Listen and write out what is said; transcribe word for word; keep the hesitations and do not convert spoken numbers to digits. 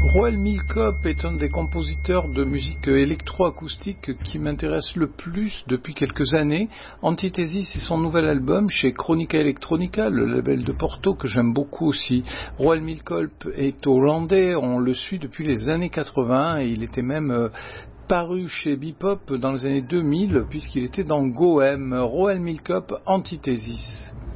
Roel Milkop est un des compositeurs de musique électroacoustique qui m'intéresse le plus depuis quelques années. Antithesis est son nouvel album chez Chronica Electronica, le label de Porto que j'aime beaucoup aussi. Roel Milkop est hollandais, on le suit depuis les années quatre-vingts et il était même euh, paru chez Bebop dans les années deux mille puisqu'il était dans Goem. Roel Milkop, Antithesis.